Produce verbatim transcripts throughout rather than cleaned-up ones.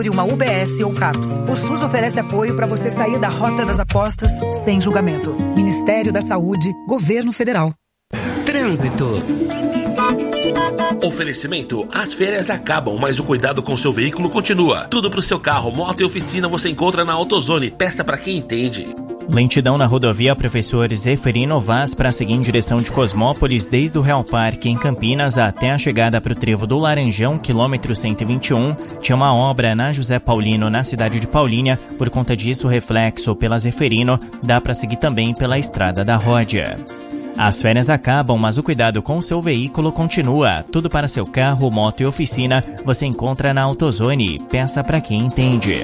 uma U B S ou CAPS. O SUS oferece apoio para você sair da rota das apostas sem julgamento. Ministério da Saúde, Governo Federal. Trânsito. Oferecimento: as férias acabam, mas o cuidado com seu veículo continua. Tudo pro seu carro, moto e oficina você encontra na AutoZone. Peça pra quem entende. Lentidão na rodovia Professor Zeferino Vaz para seguir em direção de Cosmópolis, desde o Real Parque em Campinas até a chegada para o Trevo do Laranjão, quilômetro cento e vinte e um. Tinha uma obra na José Paulino, na cidade de Paulínia. Por conta disso, o reflexo pela Zeferino dá para seguir também pela Estrada da Ródia. As férias acabam, mas o cuidado com o seu veículo continua. Tudo para seu carro, moto e oficina você encontra na AutoZone. Peça para quem entende.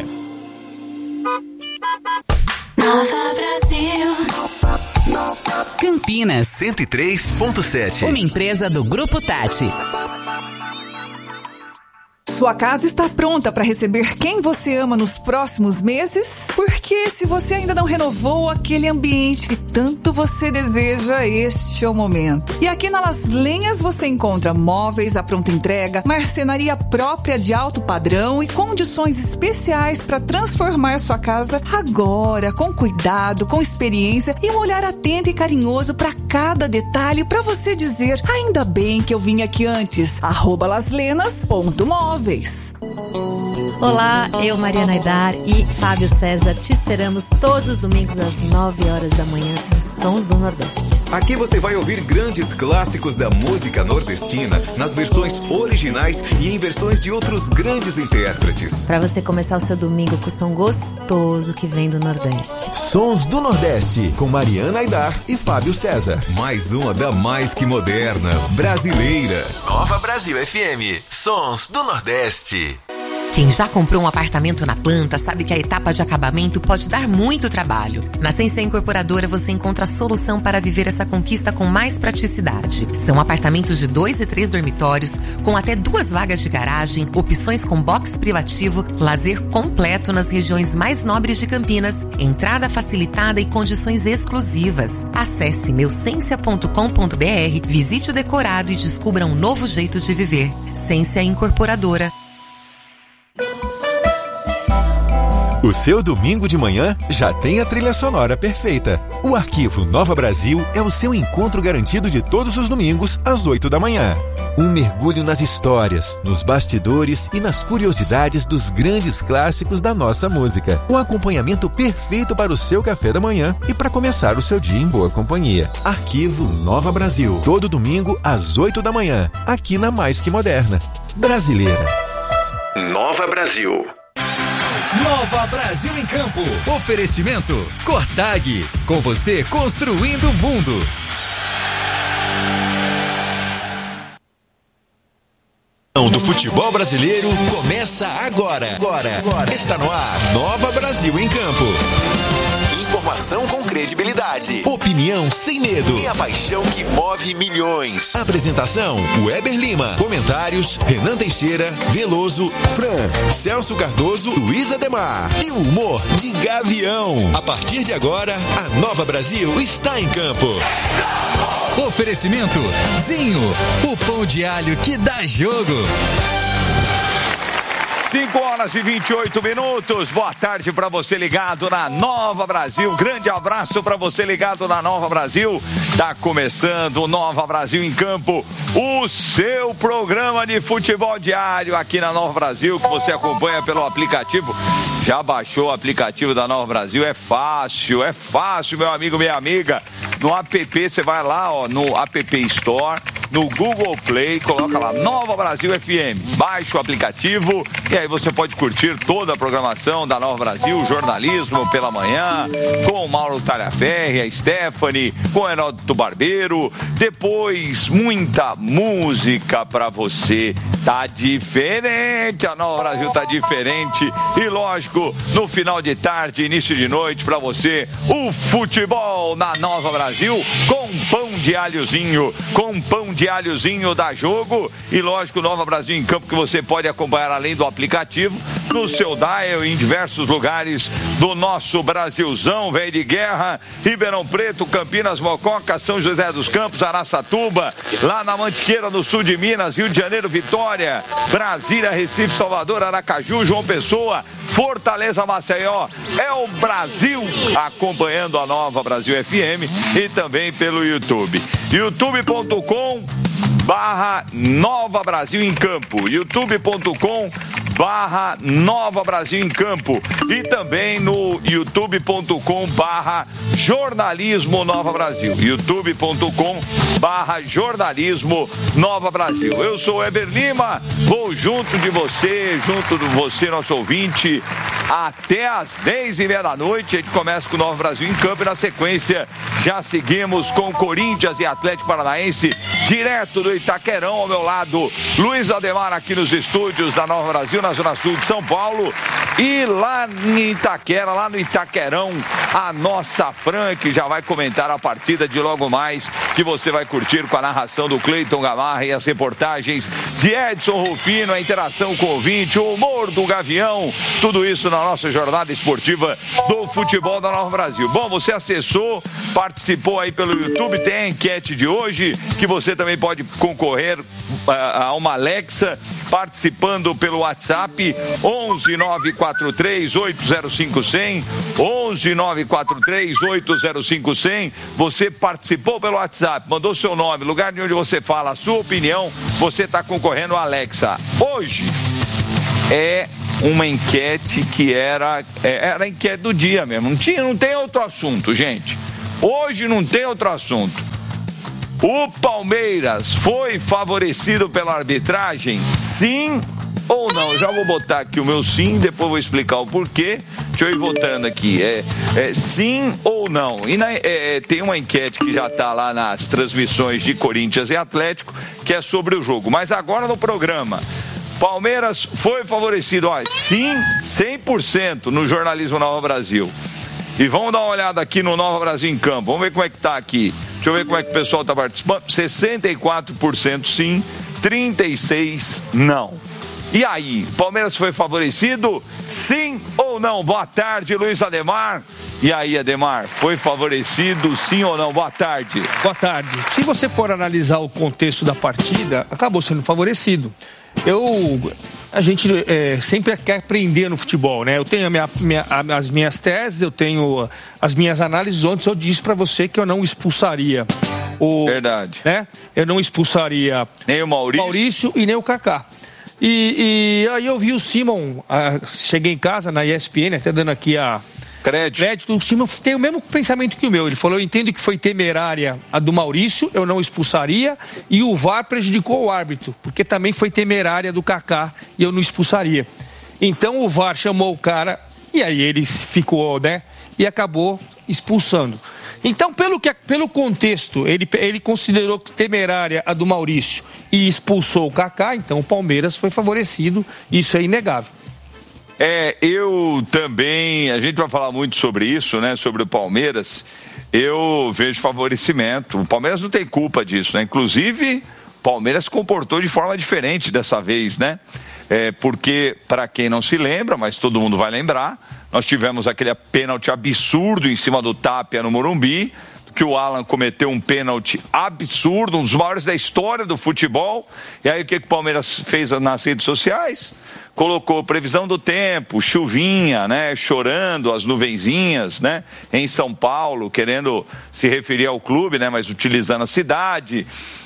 Nova Brasil. Campinas cento e três ponto sete. Uma empresa do Grupo Tati. Sua casa está pronta para receber quem você ama nos próximos meses? Porque se você ainda não renovou aquele ambiente que tanto você deseja, este é o momento. E aqui na Las Lenhas você encontra móveis à pronta entrega, marcenaria própria de alto padrão e condições especiais para transformar sua casa agora, com cuidado, com experiência e um olhar atento e carinhoso para cada detalhe, para você dizer: ainda bem que eu vim aqui antes. arroba laslenas ponto móveis. Olá, eu, Mariana Aidar e Fábio César te esperamos todos os domingos às nove horas da manhã nos Sons do Nordeste. Aqui você vai ouvir grandes clássicos da música nordestina nas versões originais e em versões de outros grandes intérpretes. Para você começar o seu domingo com o som gostoso que vem do Nordeste. Sons do Nordeste, com Mariana Aidar e Fábio César. Mais uma da mais que moderna, brasileira. Nova Brasil F M, Sons do Nordeste. Quem já comprou um apartamento na planta sabe que a etapa de acabamento pode dar muito trabalho. Na Sensia Incorporadora você encontra a solução para viver essa conquista com mais praticidade. São apartamentos de dois e três dormitórios, com até duas vagas de garagem, opções com box privativo, lazer completo nas regiões mais nobres de Campinas, entrada facilitada e condições exclusivas. Acesse meu sensia ponto com ponto b r, visite o decorado e descubra um novo jeito de viver. Sensia Incorporadora. O seu domingo de manhã já tem a trilha sonora perfeita. O Arquivo Nova Brasil é o seu encontro garantido de todos os domingos às oito da manhã. Um mergulho nas histórias, nos bastidores e nas curiosidades dos grandes clássicos da nossa música. Um acompanhamento perfeito para o seu café da manhã e para começar o seu dia em boa companhia. Arquivo Nova Brasil, todo domingo às oito da manhã, aqui na Mais Que Moderna. Brasileira. Nova Brasil. Nova Brasil em Campo. Oferecimento Cortag. Com você construindo o mundo. Do futebol brasileiro começa agora. agora. agora. Está no ar. Nova Brasil em Campo. Informação com credibilidade. Opinião sem medo. E a paixão que move milhões. Apresentação: Weber Lima. Comentários: Renan Teixeira, Veloso, Fran, Celso Cardoso, Luiz Ademar. E o humor de Gavião. A partir de agora, a Nova Brasil está em campo. Oferecimento Zinho, o pão de alho que dá jogo. cinco horas e vinte e oito minutos. Boa tarde para você ligado na Nova Brasil. Grande abraço para você ligado na Nova Brasil. Tá começando o Nova Brasil em Campo, o seu programa de futebol diário aqui na Nova Brasil, que você acompanha pelo aplicativo. Já baixou o aplicativo da Nova Brasil? É fácil, é fácil, meu amigo, minha amiga. No app, você vai lá, ó, no App Store, no Google Play, coloca lá Nova Brasil F M, baixa o aplicativo e aí você pode curtir toda a programação da Nova Brasil, jornalismo pela manhã, com o Mauro Talhaferri, a Stephanie, com o Heródoto Barbeiro, depois muita música pra você. Tá diferente, a Nova Brasil tá diferente e lógico, no final de tarde, início de noite pra você, o futebol na Nova Brasil com pão de alhozinho, com pão de diáriozinho da Jogo e, lógico, Nova Brasil em Campo, que você pode acompanhar além do aplicativo, no seu dial em diversos lugares do nosso Brasilzão, velho de guerra, Ribeirão Preto, Campinas, Mococa, São José dos Campos, Araçatuba, lá na Mantiqueira, no sul de Minas, Rio de Janeiro, Vitória, Brasília, Recife, Salvador, Aracaju, João Pessoa, Fortaleza, Maceió. É o Brasil acompanhando a Nova Brasil F M e também pelo YouTube. youtube ponto com barra Nova Brasil em Campo. youtube ponto com barra Nova Brasil em Campo. E também no youtube ponto com barra Jornalismo Nova Brasil. youtube ponto com barra Jornalismo Nova Brasil. Eu sou o Eber Lima, vou junto de você, junto de você, nosso ouvinte, até às dez e meia da noite. A gente começa com o Nova Brasil em Campo e na sequência já seguimos com Corinthians e Atlético Paranaense, direto do Itaquerão. Ao meu lado, Luiz Ademar, aqui nos estúdios da Nova Brasil, na Zona Sul de São Paulo. E lá em Itaquera, lá no Itaquerão, a nossa Fran, que já vai comentar a partida de logo mais, que você vai curtir com a narração do Cleiton Gamarra e as reportagens de Edson Rufino, a interação com o ouvinte, o humor do Gavião, tudo isso na nossa jornada esportiva do futebol da Nova Brasil. Bom, você acessou, participou aí pelo YouTube, tem a enquete de hoje, que você também pode concorrer a, a uma Alexa, participando pelo WhatsApp onze nove quatro três oito zero cinco zero zero, onze nove quatro três oito zero cinco zero zero. Você participou pelo WhatsApp, mandou seu nome, lugar de onde você fala, a sua opinião, você está concorrendo a Alexa. Hoje é uma enquete que era era a enquete do dia mesmo, não tinha, não tem outro assunto, gente. Hoje não tem outro assunto. O Palmeiras foi favorecido pela arbitragem? Sim ou não? Eu já vou botar aqui o meu sim, depois vou explicar o porquê. Deixa eu ir votando aqui. É, é sim ou não? E na, é, tem uma enquete que já está lá nas transmissões de Corinthians e Atlético, que é sobre o jogo. Mas agora no programa, Palmeiras foi favorecido, ó, sim, cem por cento no Jornalismo Nova Brasil. E vamos dar uma olhada aqui no Nova Brasil em Campo. Vamos ver como é que tá aqui. Deixa eu ver como é que o pessoal tá participando. sessenta e quatro por cento sim, trinta e seis por cento não. E aí, Palmeiras foi favorecido? Sim ou não? Boa tarde, Luiz Ademar. E aí, Ademar, foi favorecido, sim ou não? Boa tarde. Boa tarde. Se você for analisar o contexto da partida, acabou sendo favorecido. Eu, a gente é, sempre quer aprender no futebol, né? Eu tenho a minha, minha, as minhas teses, eu tenho as minhas análises. Ontem eu disse para você que eu não expulsaria o... Verdade. Né? Eu não expulsaria nem o Maurício, Maurício e nem o Kaká. E, e aí eu vi o Simon, ah, cheguei em casa na E S P N, até dando aqui a... Crédito. Crédito. O Simon tem o mesmo pensamento que o meu. Ele falou, eu entendo que foi temerária a do Maurício, eu não expulsaria, e o V A R prejudicou o árbitro, porque também foi temerária do Kaká e eu não expulsaria. Então o V A R chamou o cara, e aí ele ficou, né, e acabou expulsando. Então, pelo, que, pelo contexto, ele, ele considerou temerária a do Maurício e expulsou o Kaká, então o Palmeiras foi favorecido, isso é inegável. É, eu também, a gente vai falar muito sobre isso, né, sobre o Palmeiras. Eu vejo favorecimento. O Palmeiras não tem culpa disso, né? Inclusive, o Palmeiras se comportou de forma diferente dessa vez, né? É, porque, para quem não se lembra, mas todo mundo vai lembrar, nós tivemos aquele pênalti absurdo em cima do Tapia no Morumbi, que o Alan cometeu um pênalti absurdo, um dos maiores da história do futebol. E aí o que, que o Palmeiras fez nas redes sociais? Colocou previsão do tempo, chuvinha, né, chorando, as nuvenzinhas, né, em São Paulo, querendo se referir ao clube, né, mas utilizando a cidade.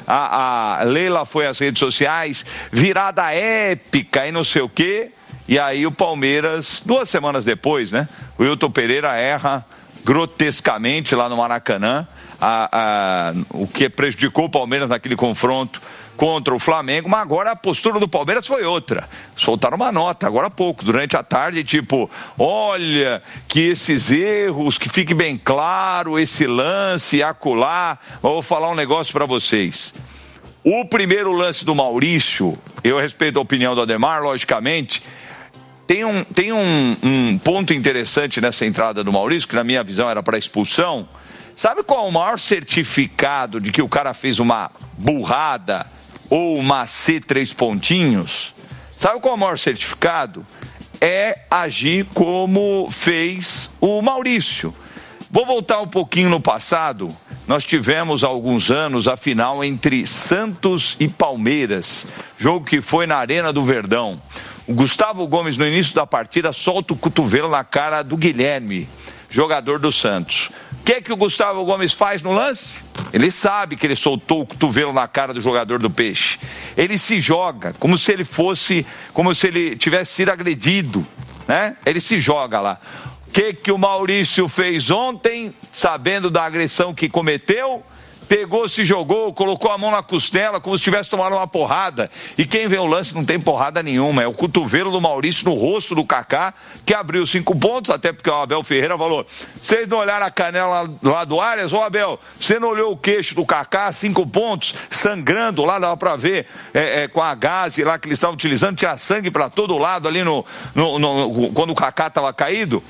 A, a Leila foi às redes sociais, virada épica e não sei o quê. E aí o Palmeiras, duas semanas depois, né, o Wilton Pereira erra grotescamente lá no Maracanã, a, a, o que prejudicou o Palmeiras naquele confronto contra o Flamengo, mas agora a postura do Palmeiras foi outra. Soltaram uma nota agora há pouco, durante a tarde, tipo, olha, que esses erros, que fique bem claro, esse lance, acolá, vou falar um negócio para vocês. O primeiro lance do Maurício, eu respeito a opinião do Ademar, logicamente, tem um, tem um, um ponto interessante nessa entrada do Maurício, que na minha visão era para expulsão. Sabe qual é o maior certificado de que o cara fez uma burrada ou uma C três pontinhos, sabe qual é o maior certificado? É agir como fez o Maurício. Vou voltar um pouquinho no passado. Nós tivemos há alguns anos a final entre Santos e Palmeiras, jogo que foi na Arena do Verdão. O Gustavo Gomes, no início da partida, solta o cotovelo na cara do Guilherme, jogador do Santos. O que é que o Gustavo Gomes faz no lance? Ele sabe que ele soltou o cotovelo na cara do jogador do Peixe. Ele se joga como se ele fosse, como se ele tivesse sido agredido, né? Ele se joga lá. O que que o Maurício fez ontem, sabendo da agressão que cometeu? Pegou, se jogou, colocou a mão na costela, como se tivesse tomado uma porrada. E quem vê o lance não tem porrada nenhuma. É o cotovelo do Maurício no rosto do Kaká, que abriu cinco pontos, até porque o Abel Ferreira falou: vocês não olharam a canela lá do Arias? Ô Abel, você não olhou o queixo do Kaká, cinco pontos, sangrando lá, dava pra ver, é, é, com a gaze lá que eles estavam utilizando, tinha sangue pra todo lado ali no, no, no, quando o Kaká tava caído.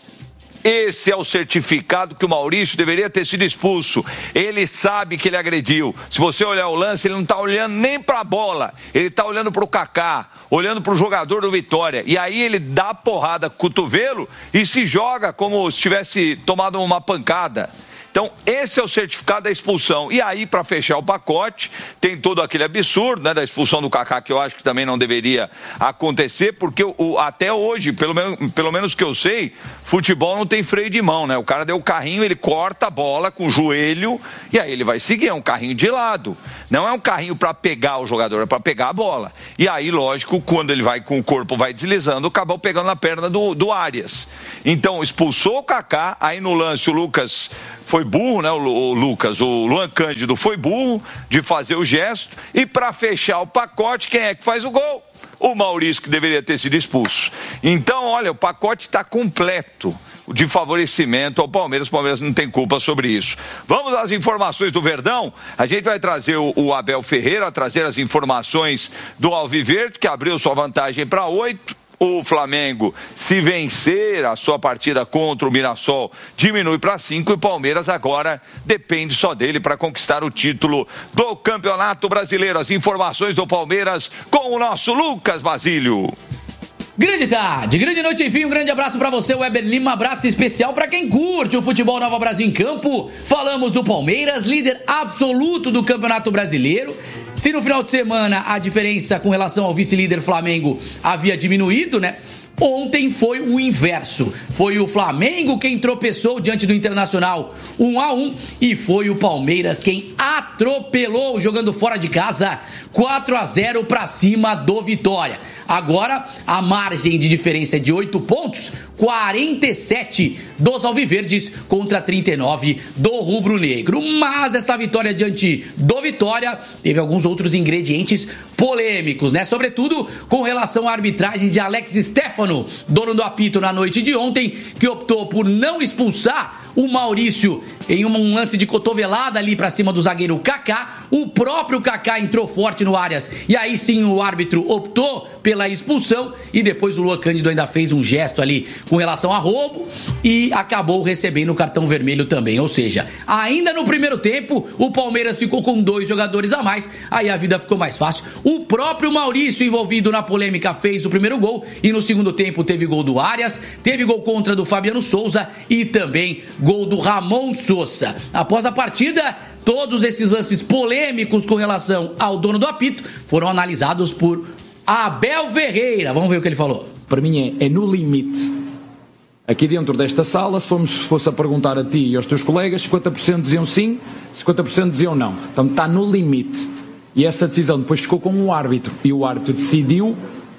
Esse é o certificado que o Maurício deveria ter sido expulso. Ele sabe que ele agrediu. Se você olhar o lance, ele não está olhando nem para a bola. Ele está olhando para o Kaká, olhando para o jogador do Vitória. E aí ele dá porrada com o cotovelo e se joga como se tivesse tomado uma pancada. Então, esse é o certificado da expulsão. E aí, para fechar o pacote, tem todo aquele absurdo, né, da expulsão do Kaká, que eu acho que também não deveria acontecer, porque o, até hoje, pelo menos, pelo menos que eu sei, futebol não tem freio de mão, né? O cara deu o carrinho, ele corta a bola com o joelho e aí ele vai seguir. É um carrinho de lado. Não é um carrinho para pegar o jogador, é para pegar a bola. E aí, lógico, quando ele vai com o corpo, vai deslizando, acabou pegando na perna do, do Arias. Então, expulsou o Kaká, aí no lance o Lucas... foi burro, né, o, o Lucas, o Luan Cândido foi burro de fazer o gesto, e para fechar o pacote, quem é que faz o gol? O Maurício, que deveria ter sido expulso. Então, olha, o pacote está completo de favorecimento ao Palmeiras. O Palmeiras não tem culpa sobre isso. Vamos às informações do Verdão. A gente vai trazer o, o Abel Ferreira, trazer as informações do Alviverde, que abriu sua vantagem para oito. O Flamengo, se vencer a sua partida contra o Mirassol, diminui para cinco, e o Palmeiras agora depende só dele para conquistar o título do Campeonato Brasileiro. As informações do Palmeiras com o nosso Lucas Basílio. Grande tarde, grande noite, enfim, um grande abraço pra você, Weber Lima, abraço especial pra quem curte o futebol Nova Brasil em campo. Falamos do Palmeiras, líder absoluto do Campeonato Brasileiro. Se no final de semana a diferença com relação ao vice-líder Flamengo havia diminuído, né? Ontem foi o inverso. Foi o Flamengo quem tropeçou diante do Internacional um a um e foi o Palmeiras quem atropelou, jogando fora de casa, quatro a zero para cima do Vitória. Agora a margem de diferença é de oito pontos, quarenta e sete dos alviverdes contra trinta e nove do rubro-negro. Mas essa vitória diante do Vitória teve alguns outros ingredientes polêmicos, né? Sobretudo com relação à arbitragem de Alex Stefano, dono do apito na noite de ontem, que optou por não expulsar o Maurício em um lance de cotovelada ali pra cima do zagueiro Kaká. O próprio Kaká entrou forte no Arias e aí sim o árbitro optou pela expulsão, e depois o Luan Cândido ainda fez um gesto ali com relação a roubo e acabou recebendo o cartão vermelho também. Ou seja, ainda no primeiro tempo o Palmeiras ficou com dois jogadores a mais, aí a vida ficou mais fácil. O próprio Maurício, envolvido na polêmica, fez o primeiro gol, e no segundo tempo teve gol do Arias, teve gol contra do Fabiano Souza e também gol do Ramon Sousa. Após a partida, todos esses lances polêmicos com relação ao dono do apito foram analisados por Abel Ferreira. Vamos ver o que ele falou. Para mim é, é no limite. Aqui dentro desta sala, se formos, se fosse a perguntar a ti e aos teus colegas, cinquenta por cento diziam sim, cinquenta por cento diziam não. Então está no limite. E essa decisão depois ficou com o árbitro. E o árbitro decidiu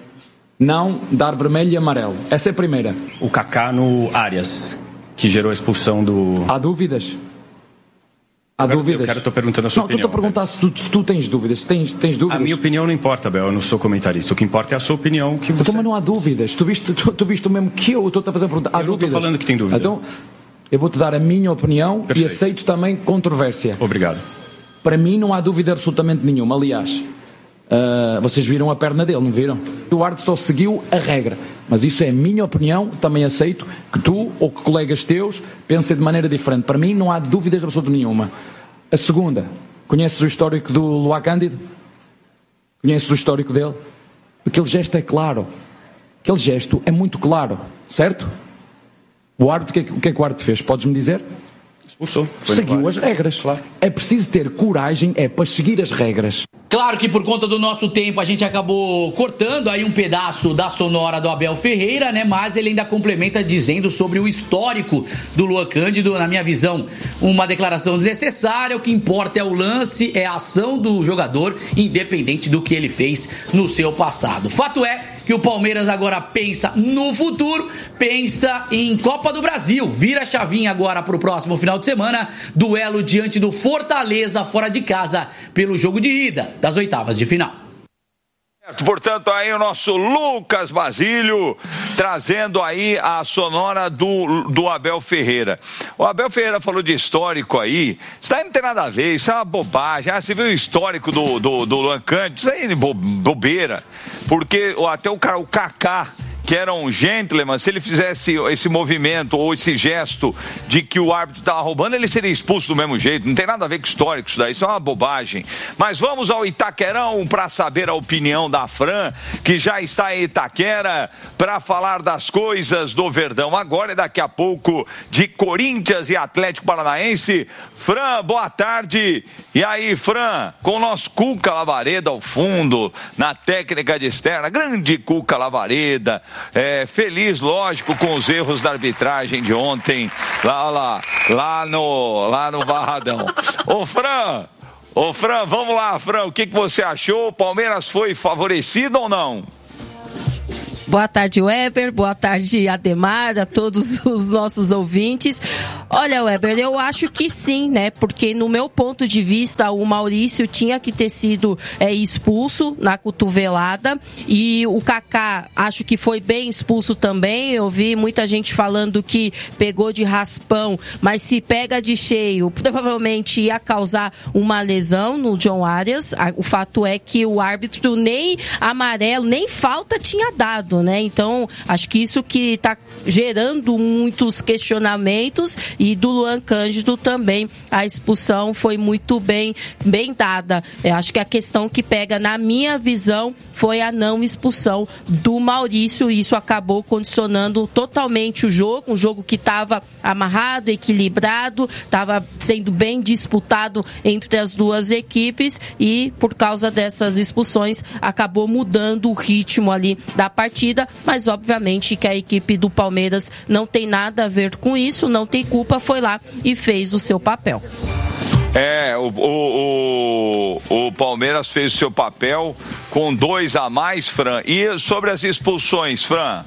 não dar vermelho e amarelo. Essa é a primeira. O Kaká no Arias, que gerou a expulsão do... Há dúvidas? Há eu quero, dúvidas? Eu quero, estou perguntando a sua não, opinião. Não, estou a perguntar se tu, se tu tens dúvidas. Tens, tens dúvidas? A minha opinião não importa, Bel, eu não sou comentarista. O que importa é a sua opinião. Que você... Então, mas não há dúvidas. Tu viste, tu, tu viste o mesmo que eu. Estou-te a fazer a pergunta. Há eu não estou falando que tem dúvida. Então, eu vou-te dar a minha opinião. Perfeito. E aceito também controvérsia. Obrigado. Para mim não há dúvida absolutamente nenhuma. Aliás, uh, vocês viram a perna dele, não viram? O árbitro só seguiu a regra. Mas isso é a minha opinião, também aceito que tu ou que colegas teus pensem de maneira diferente. Para mim não há dúvidas absolutamente nenhuma. A segunda, Conheces o histórico do Luá Cândido? Conheces o histórico dele? Aquele gesto é claro. Aquele gesto é muito claro, certo? O árbitro, o que, o que é que o árbitro fez? Podes-me dizer? Expulsou. Seguiu as regras. Claro. É preciso ter coragem, é para seguir as regras. Claro que por conta do nosso tempo a gente acabou cortando aí um pedaço da sonora do Abel Ferreira, né? Mas ele ainda complementa dizendo sobre o histórico do Luan Cândido. Na minha visão, uma declaração desnecessária. O que importa é o lance, é a ação do jogador, independente do que ele fez no seu passado. Fato é que o Palmeiras agora pensa no futuro, pensa em Copa do Brasil. Vira a chavinha agora para o próximo final de semana. Duelo diante do Fortaleza fora de casa pelo jogo de ida das oitavas de final. Portanto, aí o nosso Lucas Basílio trazendo aí a sonora do, do Abel Ferreira. O Abel Ferreira falou de histórico aí. Isso aí não tem nada a ver, isso é uma bobagem. Ah, você viu o histórico do, do, do Luan Cândido? Isso aí é bobeira. Porque até o cara, o Kaká, que era um gentleman, se ele fizesse esse movimento ou esse gesto de que o árbitro estava roubando, ele seria expulso do mesmo jeito. Não tem nada a ver com histórico isso daí, isso é uma bobagem. Mas vamos ao Itaquerão para saber a opinião da Fran, que já está em Itaquera, para falar das coisas do Verdão agora e daqui a pouco de Corinthians e Atlético Paranaense. Fran, boa tarde. E aí, Fran, com o nosso Cuca Lavareda ao fundo, na técnica de externa, grande Cuca Lavareda. É, feliz, lógico, com os erros da arbitragem de ontem, lá, lá, lá no, lá no Barradão. Ô, Fran, ô, Fran, vamos lá, Fran, o que, que você achou? O Palmeiras foi favorecido ou não? Boa tarde, Weber. Boa tarde, Ademar, a todos os nossos ouvintes. Olha, Weber, eu acho que sim, né? Porque no meu ponto de vista, o Maurício tinha que ter sido é, expulso na cotovelada e o Kaká acho que foi bem expulso também. Eu vi muita gente falando que pegou de raspão, mas se pega de cheio, provavelmente ia causar uma lesão no John Arias. O fato é que o árbitro nem amarelo, nem falta tinha dado, né? Então, acho que isso que está gerando muitos questionamentos. E do Luan Cândido também, a expulsão foi muito bem, bem dada. Eu acho que a questão que pega, na minha visão, foi a não expulsão do Maurício. E isso acabou condicionando totalmente o jogo, um jogo que estava amarrado, equilibrado, estava sendo bem disputado entre as duas equipes e por causa dessas expulsões acabou mudando o ritmo ali da partida, mas obviamente que a equipe do Palmeiras não tem nada a ver com isso, não tem culpa, foi lá e fez o seu papel. É, o, o, o, o Palmeiras fez o seu papel com dois a mais, Fran. E sobre as expulsões, Fran?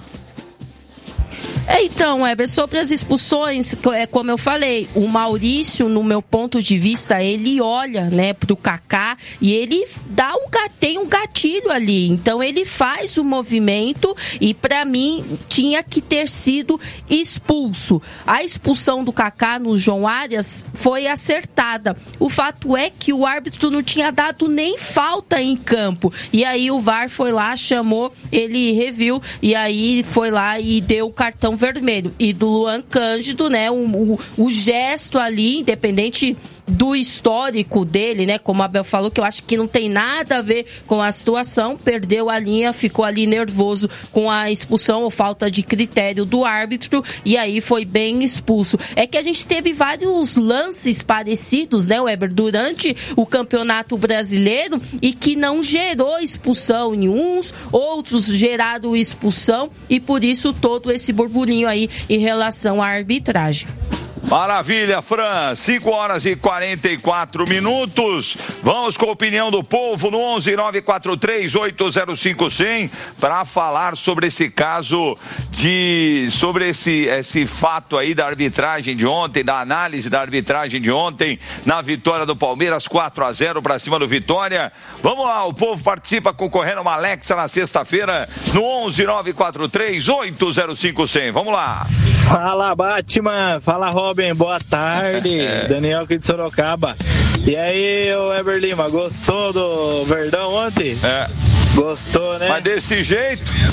É, então, Weber, sobre as expulsões, é como eu falei, o Maurício, no meu ponto de vista, ele olha, né, pro Kaká e ele dá um, tem um gatilho ali, então ele faz o movimento e pra mim tinha que ter sido expulso. A expulsão do Kaká no João Arias foi acertada. O fato é que o árbitro não tinha dado nem falta em campo e aí o V A R foi lá, chamou, ele reviu e aí foi lá e deu o cartão vermelho. E do Luan Cândido, né, o, o, o gesto ali, independente do histórico dele, né, como a Abel falou, que eu acho que não tem nada a ver com a situação, perdeu a linha, ficou ali nervoso com a expulsão ou falta de critério do árbitro e aí foi bem expulso. É que a gente teve vários lances parecidos, né, Weber, durante o Campeonato Brasileiro e que não gerou expulsão em uns, outros geraram expulsão e por isso todo esse burburinho aí em relação à arbitragem. Maravilha, Fran, cinco horas e quarenta e quatro minutos. Vamos com a opinião do povo no onze nove quatro três oito zero cinco zero zero para falar sobre esse caso de, sobre esse, esse fato aí da arbitragem de ontem, da análise da arbitragem de ontem na vitória do Palmeiras quatro a zero para cima do Vitória. Vamos lá, o povo participa concorrendo a uma Alexa na sexta-feira no onze nove quatro três oito zero cinco zero zero. Vamos lá. Fala, Batman, fala, Robin, boa tarde, é. Daniel aqui de Sorocaba. E aí, o Weber Lima, gostou do Verdão ontem? É. Gostou, né? Mas desse jeito...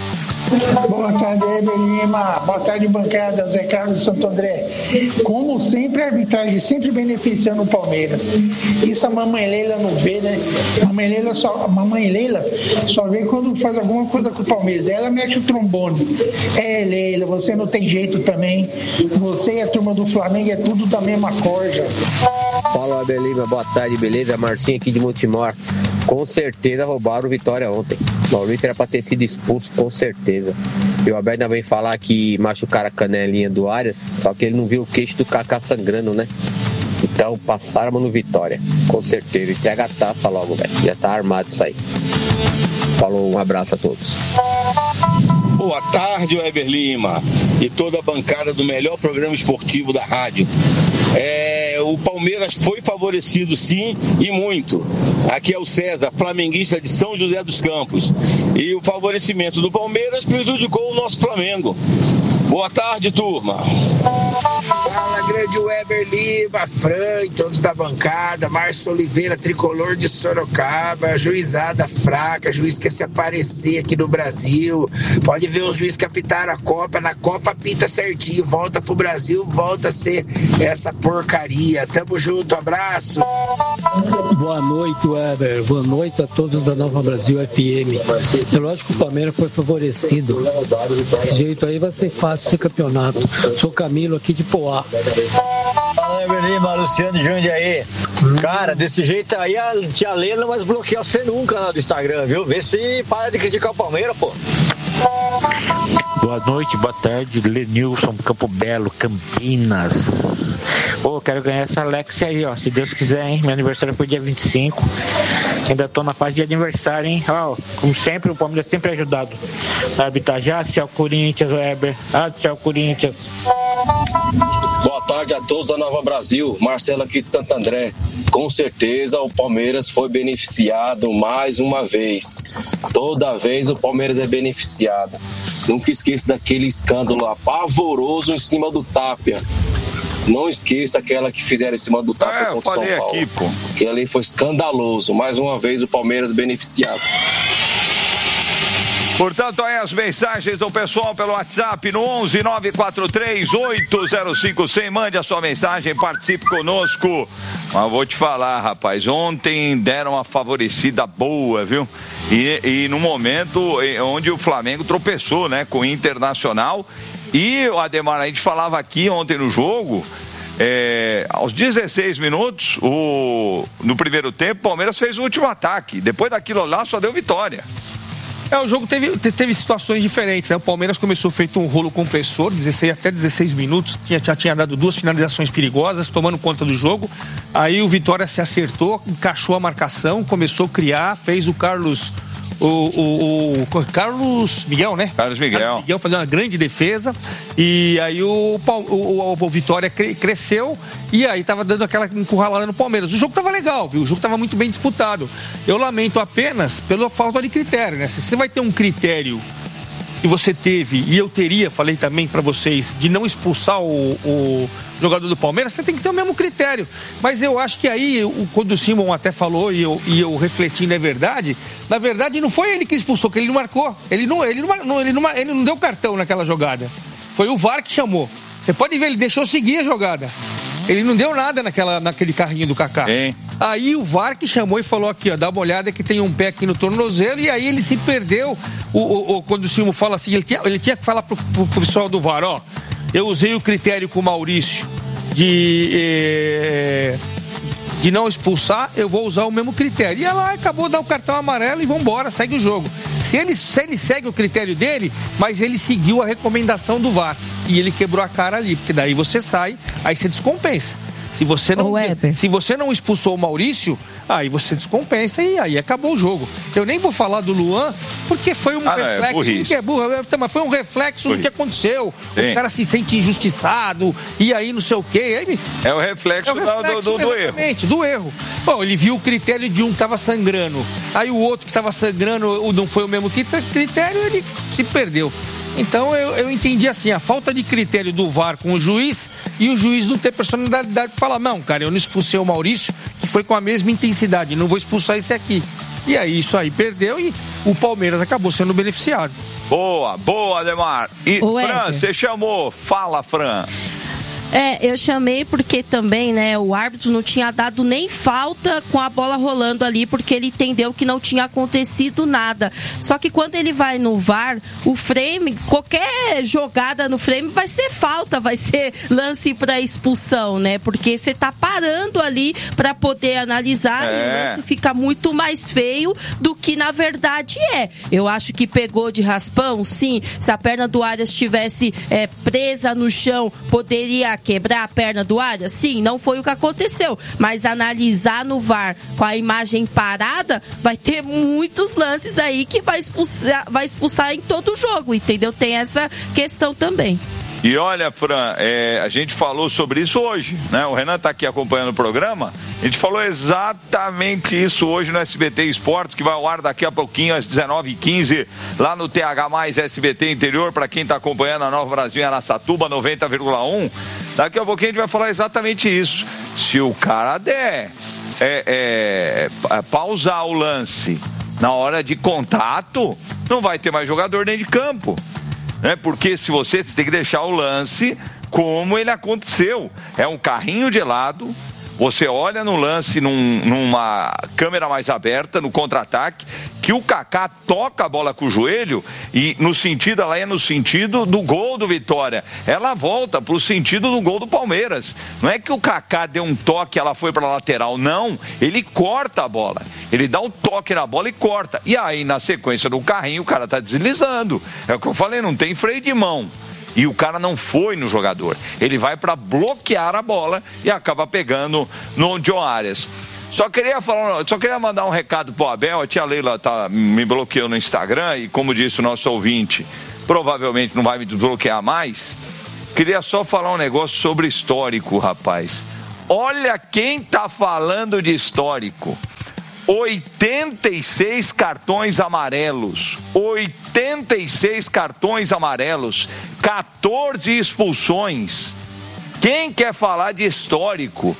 Boa tarde, Eber Lima. Boa tarde, bancada. Zé Carlos de Santo André. Como sempre, a arbitragem sempre beneficiando o Palmeiras. Isso a mamãe Leila não vê, né? Mamãe Leila só, a mamãe Leila só vê quando faz alguma coisa com o Palmeiras. Ela mexe o trombone. É, Leila, você não tem jeito também. Você e a turma do Flamengo é tudo da mesma corja. Fala, Eber Lima. Boa tarde, beleza? Marcinho aqui de Montemor. Com certeza roubaram o Vitória ontem. Maurício era pra ter sido expulso, com certeza. E o Abel ainda vem falar que machucaram a canelinha do Arias, só que ele não viu o queixo do Kaká sangrando, né? Então passaram no Vitória, com certeza. Entrega a taça logo, velho. Já tá armado isso aí. Falou, um abraço a todos. Boa tarde, Eber Lima e toda a bancada do melhor programa esportivo da rádio. É, o Palmeiras foi favorecido sim e muito. Aqui é o César, flamenguista de São José dos Campos. E o favorecimento do Palmeiras prejudicou o nosso Flamengo. Boa tarde, turma. Fala, grande Weber Lima, Fran e todos da bancada, Márcio Oliveira, tricolor de Sorocaba, juizada fraca, juiz quer se aparecer aqui no Brasil. Pode ver os juízes que apitaram a Copa, na Copa apita certinho, volta pro Brasil, volta a ser essa porcaria. Tamo junto, abraço. Boa noite, Weber. Boa noite a todos da Nova Brasil F M. É lógico que o Palmeiras foi favorecido. Desse jeito aí vai ser fácil esse campeonato. Sou Camilo aqui de Poá. Fala, Eber Lima, Luciano de Jundiaí. Cara, desse jeito aí a tia Lê não vai bloquear você nunca lá do Instagram, viu? Vê se para de criticar o Palmeiras, pô. Boa noite, boa tarde, Lenilson, Campo Belo, Campinas. Pô, quero ganhar essa Alex aí, ó, se Deus quiser, hein? Meu aniversário foi dia vinte e cinco. Ainda tô na fase de aniversário, hein? Ó, como sempre, o Palmeiras sempre é ajudado. A arbitragem, ah, céu Corinthians, Weber. Ah, céu Corinthians. Boa tarde a todos da Nova Brasil, Marcelo aqui de Santo André. Com certeza o Palmeiras foi beneficiado mais uma vez. Toda vez o Palmeiras é beneficiado. Nunca esqueça daquele escândalo apavoroso em cima do Tapia. Não esqueça aquela que fizeram em cima do Tapia é, contra o São Paulo. Aqui, pô. Aquilo ali foi escandaloso. Mais uma vez o Palmeiras beneficiado. Portanto, aí as mensagens do pessoal pelo WhatsApp no onze nove quatro três oito zero cinco zero zero. Mande a sua mensagem, participe conosco. Mas vou te falar, rapaz, ontem deram uma favorecida boa, viu? E, e no momento onde o Flamengo tropeçou, né, com o Internacional. E o Ademar, a gente falava aqui ontem no jogo, é, aos dezesseis minutos, o, no primeiro tempo, o Palmeiras fez o último ataque. Depois daquilo lá, só deu vitória. É, o jogo teve, teve situações diferentes, né? O Palmeiras começou feito um rolo compressor, dezesseis, até dezesseis minutos, tinha, já tinha dado duas finalizações perigosas, tomando conta do jogo. Aí o Vitória se acertou, encaixou a marcação, começou a criar, fez o Carlos... O, o, o Carlos Miguel, né? Carlos Miguel. Carlos Miguel fazendo uma grande defesa. E aí o, o, o, o Vitória cre, cresceu. E aí tava dando aquela encurralada no Palmeiras. O jogo tava legal, viu? O jogo tava muito bem disputado. Eu lamento apenas pela falta de critério, né? Se você vai ter um critério que você teve, e eu teria, falei também pra vocês, de não expulsar o, o jogador do Palmeiras, você tem que ter o mesmo critério. Mas eu acho que aí, o, quando o Simon até falou, e eu, e eu refleti na verdade, na verdade não foi ele que expulsou, que ele não marcou. Ele não, ele não, ele não, ele não deu cartão naquela jogada. Foi o V A R que chamou. Você pode ver, ele deixou seguir a jogada. Ele não deu nada naquela, naquele carrinho do Kaká. Sim. Aí o V A R que chamou e falou aqui, ó, dá uma olhada que tem um pé aqui no tornozelo, e aí ele se perdeu. O, o, o, quando o Silvio fala assim, ele tinha, ele tinha que falar pro, pro, pro pessoal do V A R, ó, eu usei o critério com o Maurício de, eh, de não expulsar, eu vou usar o mesmo critério. E ela acabou de dar o cartão amarelo e vambora, segue o jogo. Se ele, se ele segue o critério dele, mas ele seguiu a recomendação do V A R. E ele quebrou a cara ali, porque daí você sai, aí você descompensa. Se você não, se você não expulsou o Maurício, aí você descompensa e aí acabou o jogo. Eu nem vou falar do Luan, porque foi um ah, reflexo, não, é que é burro, mas foi um reflexo burrice. do que aconteceu. Sim. O cara se sente injustiçado, e aí não sei o quê. Ele... É o reflexo, é o reflexo do, do, do erro. do erro. Bom, ele viu o critério de um que estava sangrando, aí o outro que estava sangrando não foi o mesmo critério, ele se perdeu. Então eu, eu entendi assim, a falta de critério do V A R com o juiz, e o juiz não ter personalidade de falar, não, cara, eu não expulsei o Maurício, que foi com a mesma intensidade, não vou expulsar esse aqui. E aí isso aí perdeu, e o Palmeiras acabou sendo beneficiado. Boa, boa, Ademar. E, Ô, Fran, Éder. você chamou. Fala, Fran. É, eu chamei porque também, né, o árbitro não tinha dado nem falta com a bola rolando ali, porque ele entendeu que não tinha acontecido nada. Só que quando ele vai no V A R, o frame, qualquer jogada no frame vai ser falta, vai ser lance para expulsão, né? Porque você tá parando ali para poder analisar É. e o lance fica muito mais feio do que na verdade é. Eu acho que pegou de raspão, sim. Se a perna do Arias estivesse é, presa no chão, poderia quebrar a perna do Arias? Sim, não foi o que aconteceu. Mas analisar no V A R com a imagem parada, vai ter muitos lances aí que vai expulsar, vai expulsar em todo o jogo, entendeu? Tem essa questão também. E olha, Fran, é, a gente falou sobre isso hoje, né? O Renan está aqui acompanhando o programa. A gente falou exatamente isso hoje no S B T Esportes, que vai ao ar daqui a pouquinho, às dezenove e quinze, lá no T H mais S B T Interior, para quem está acompanhando a Nova Brasil em Araçatuba, noventa vírgula um. Daqui a pouquinho a gente vai falar exatamente isso. Se o cara der é, é, pausar o lance na hora de contato, não vai ter mais jogador dentro de campo. Né? Porque se você, você tem que deixar o lance como ele aconteceu. É um carrinho de lado, você olha no lance num, numa câmera mais aberta, no contra-ataque, que o Kaká toca a bola com o joelho e no sentido, ela é no sentido do gol do Vitória. Ela volta pro sentido do gol do Palmeiras. Não é que o Kaká deu um toque e ela foi pra lateral, não. Ele corta a bola. Ele dá um toque na bola e corta. E aí, na sequência do carrinho, o cara tá deslizando. É o que eu falei, não tem freio de mão. E o cara não foi no jogador. Ele vai para bloquear a bola e acaba pegando no John Arias. Só queria falar, só queria mandar um recado pro Abel. A tia Leila tá, me bloqueou no Instagram e, como disse o nosso ouvinte, provavelmente não vai me desbloquear mais. Queria só falar um negócio sobre histórico, rapaz. Olha quem tá falando de histórico. oitenta e seis cartões amarelos, oitenta e seis cartões amarelos, quatorze expulsões. Quem quer falar de histórico?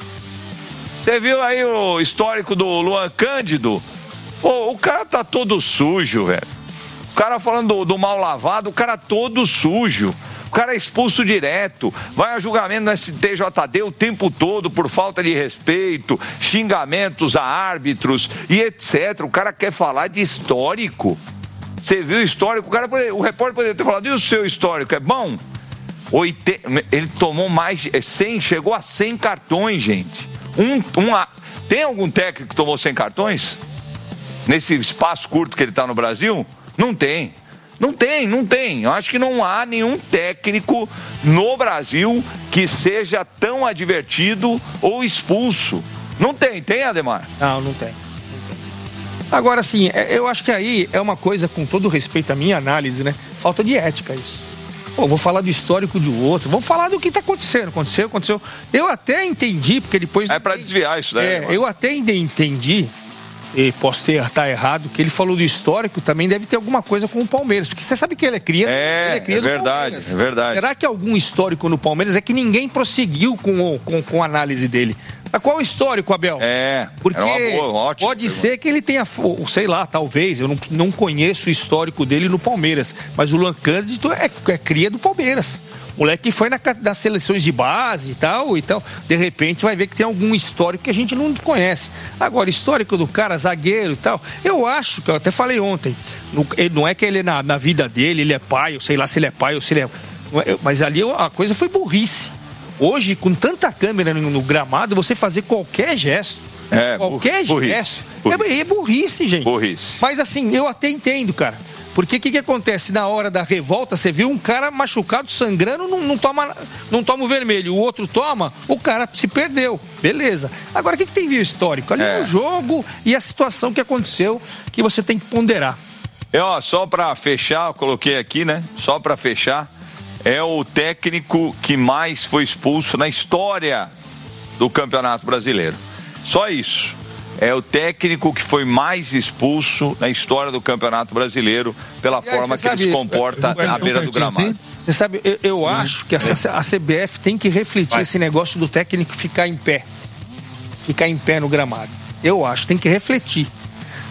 Você viu aí o histórico do Luan Cândido? Pô, o cara tá todo sujo, velho. O cara falando do, do mal lavado, o cara todo sujo. O cara é expulso direto, vai a julgamento no S T J D o tempo todo por falta de respeito, xingamentos a árbitros e etcétera. O cara quer falar de histórico. Você viu o histórico? O, cara, o repórter poderia ter falado, e o seu histórico? É bom? Oite... Ele tomou mais de cem, chegou a cem cartões, gente. Um, um, tem algum técnico que tomou cem cartões? Nesse espaço curto que ele está no Brasil? Não tem. Não tem, não tem. Eu acho que não há nenhum técnico no Brasil que seja tão advertido ou expulso. Não tem, tem, Ademar? Não, não tem. Não tem. Agora, sim, eu acho que aí é uma coisa, com todo respeito à minha análise, né? Falta de ética isso. Pô, vou falar do histórico do outro, vamos falar do que está acontecendo. Aconteceu, aconteceu. Eu até entendi, porque depois... É para desviar isso daí. É, eu até entendi... E posso ter estar errado, que ele falou do histórico, também deve ter alguma coisa com o Palmeiras, porque você sabe que ele é cria, é, ele é cria é do verdade, Palmeiras. É verdade. Será que algum histórico no Palmeiras é que ninguém prosseguiu com, com, com a análise dele? Mas qual o histórico, Abel? É, porque é uma boa, ótima pode pergunta. ser que ele tenha, sei lá, talvez, eu não, não conheço o histórico dele no Palmeiras, mas o Luan Cândido é, é cria do Palmeiras. Moleque que foi na, nas seleções de base e tal, e tal, de repente vai ver que tem algum histórico que a gente não conhece. Agora, histórico do cara, zagueiro e tal, eu acho, que eu até falei ontem, no, não é que ele na, na vida dele, ele é pai, eu sei lá se ele é pai ou se ele é... Mas ali a coisa foi burrice. Hoje, com tanta câmera no, no gramado, você fazer qualquer gesto, é, qualquer burrice, gesto, burrice. É, é burrice, gente. Burrice. Mas assim, eu até entendo, cara. Porque o que, que acontece na hora da revolta? Você viu um cara machucado, sangrando, não, não, toma, não toma o vermelho. O outro toma, o cara se perdeu. Beleza. Agora, o que, que tem viu histórico? Ali é o jogo e a situação que aconteceu, que você tem que ponderar. E, ó, só pra fechar, eu coloquei aqui, né? Só pra fechar, é o técnico que mais foi expulso na história do Campeonato Brasileiro. Só isso. É o técnico que foi mais expulso na história do Campeonato Brasileiro pela aí, forma que sabe, ele se comporta à beira do gramado. Você sabe, eu, eu acho que a, a C B F tem que refletir Vai. esse negócio do técnico ficar em pé. Ficar em pé no gramado. Eu acho, tem que refletir.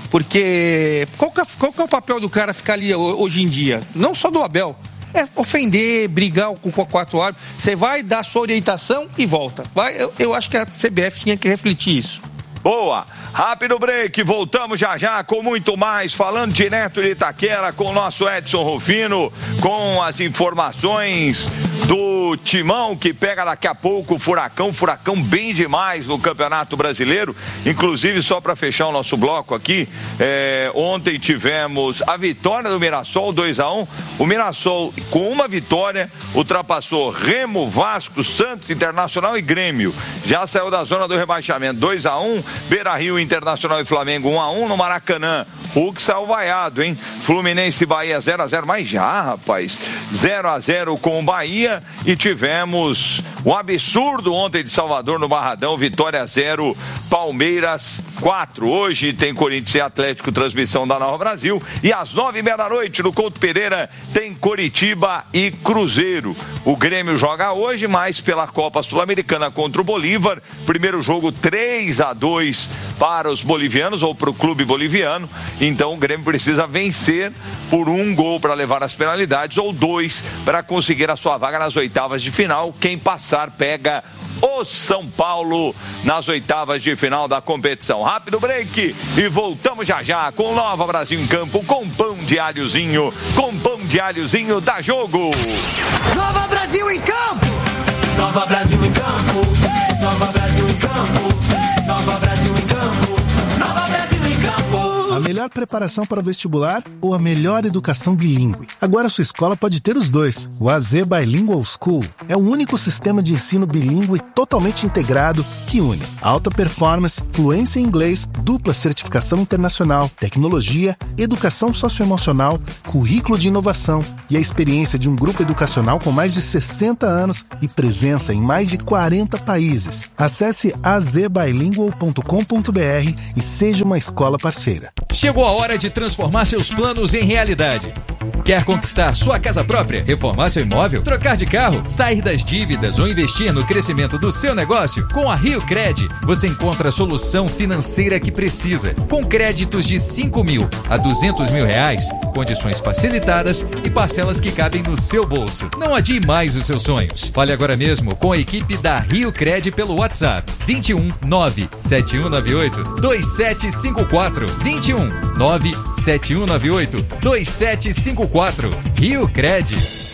Porque qual que, é, qual que é o papel do cara ficar ali hoje em dia? Não só do Abel. É ofender, brigar com o quatro árbitros. Você vai dar sua orientação e volta. Vai, eu, eu acho que a C B F tinha que refletir isso. Boa, rápido break, voltamos já já com muito mais, falando direto de Itaquera com o nosso Edson Rufino, com as informações do Timão, que pega daqui a pouco o Furacão, Furacão bem demais no Campeonato Brasileiro. Inclusive, só para fechar o nosso bloco aqui, é, ontem tivemos a vitória do Mirassol, dois a um. O Mirassol, com uma vitória, ultrapassou Remo, Vasco, Santos, Internacional e Grêmio. Já saiu da zona do rebaixamento, dois a um. Beira-Rio, Internacional e Flamengo, um a um no Maracanã. Hulk saiu vaiado, hein? Fluminense e Bahia zero a zero, mas já, rapaz, zero a zero com o Bahia. E tivemos um absurdo ontem de Salvador no Barradão, vitória zero, Palmeiras quatro. Hoje tem Corinthians e Atlético, transmissão da Nova Brasil. E às nove e meia da noite, no Couto Pereira, tem Coritiba e Cruzeiro. O Grêmio joga hoje, mas pela Copa Sul-Americana contra o Bolívar. Primeiro jogo três a dois para os bolivianos, ou para o clube boliviano. Então o Grêmio precisa vencer por um gol para levar as penalidades, ou dois para conseguir a sua vaga nas oitavas de final. Quem passar pega o São Paulo nas oitavas de final da competição. Rápido break e voltamos já já com Nova Brasil em Campo, com pão de alhozinho, com pão de alhozinho da Jogo. Nova Brasil em Campo! Nova Brasil em Campo! Nova Brasil em Campo! Nova Brasil em Campo! Nova Brasil em Campo! A melhor preparação para o vestibular ou a melhor educação bilíngue? Agora a sua escola pode ter os dois. O A Z Bilingual School é o único sistema de ensino bilíngue totalmente integrado que une alta performance, fluência em inglês, dupla certificação internacional, tecnologia, educação socioemocional, currículo de inovação e a experiência de um grupo educacional com mais de sessenta anos e presença em mais de quarenta países. Acesse a z bilingual ponto com ponto b r e seja uma escola parceira. Chegou a hora de transformar seus planos em realidade. Quer conquistar sua casa própria, reformar seu imóvel, trocar de carro, sair das dívidas ou investir no crescimento do seu negócio? Com a Rio Cred, você encontra a solução financeira que precisa. Com créditos de cinco mil a duzentos mil reais, condições facilitadas e parcelas que cabem no seu bolso. Não adie mais os seus sonhos. Fale agora mesmo com a equipe da Rio Cred pelo WhatsApp vinte e um nove sete um nove oito dois sete cinco quatro vinte e um nove sete um nove oito dois sete cinco quatro. Rio Cred.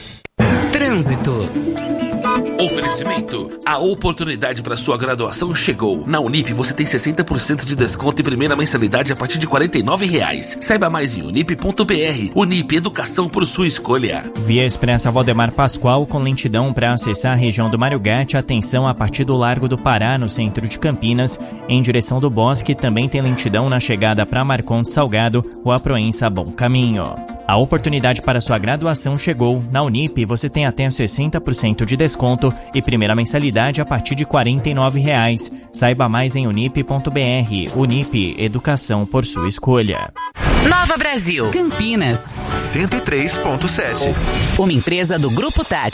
Trânsito. Oferecimento. A oportunidade para sua graduação chegou. Na Unip você tem sessenta por cento de desconto e primeira mensalidade a partir de quarenta e nove reais. Saiba mais em unip ponto b r. Unip, educação por sua escolha. Via Expressa Valdemar Pascoal com lentidão para acessar a região do Mário Gatti. Atenção a partir do Largo do Pará, no centro de Campinas, em direção do Bosque. Também tem lentidão na chegada para Marcondes Salgado, Rua Proença, Bom Caminho. A oportunidade para sua graduação chegou. Na Unip você tem até sessenta por cento de desconto e primeira mensalidade a partir de quarenta e nove reais. Saiba mais em unip ponto b r. Unip, educação por sua escolha. Nova Brasil. Campinas. cento e três ponto sete. Uma empresa do Grupo Tati.